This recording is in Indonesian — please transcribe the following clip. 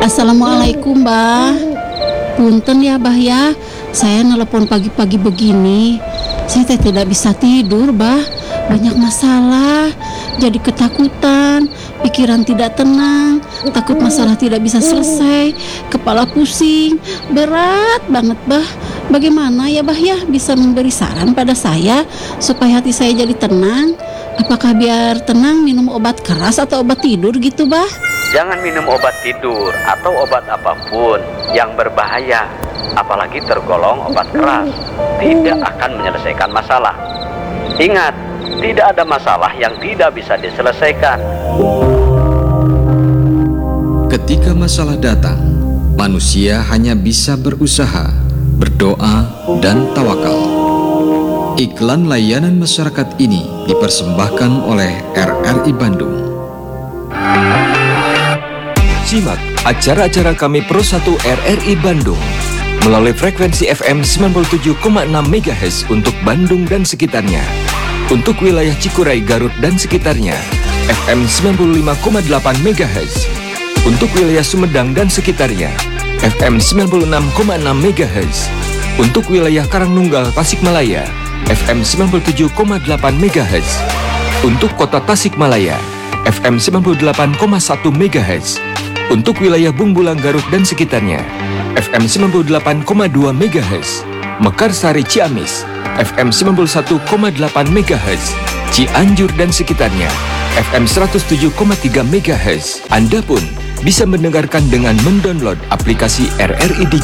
Assalamualaikum, Mbah. Punten ya, Mbah ya. Saya nelpon pagi-pagi begini. Saya tidak bisa tidur, Mbah. Banyak masalah. Jadi ketakutan, pikiran tidak tenang, takut masalah tidak bisa selesai, kepala pusing, berat banget, Mbah. Bagaimana ya, Mbah ya, bisa memberi saran pada saya supaya hati saya jadi tenang? Apakah biar tenang minum obat keras atau obat tidur gitu, Mbah? Jangan minum obat tidur atau obat apapun yang berbahaya, apalagi tergolong obat keras. Tidak akan menyelesaikan masalah. Ingat, tidak ada masalah yang tidak bisa diselesaikan. Ketika masalah datang, manusia hanya bisa berusaha, berdoa, dan tawakal. Iklan layanan masyarakat ini dipersembahkan oleh RRI Bandung. Simak acara-acara kami Pro 1 RRI Bandung melalui frekuensi FM 97,6 MHz untuk Bandung dan sekitarnya. Untuk wilayah Cikuray, Garut dan sekitarnya, FM 95,8 MHz. Untuk wilayah Sumedang dan sekitarnya, FM 96,6 MHz. Untuk wilayah Karangnunggal, Tasikmalaya, FM 97,8 MHz. Untuk kota Tasikmalaya, FM 98,1 MHz. Untuk wilayah Bungbulang, Garut dan sekitarnya, FM 98,2 MHz. Mekarsari, Ciamis, FM 91,8 MHz. Cianjur dan sekitarnya, FM 107,3 MHz. Anda pun bisa mendengarkan dengan mendownload aplikasi RRI Digital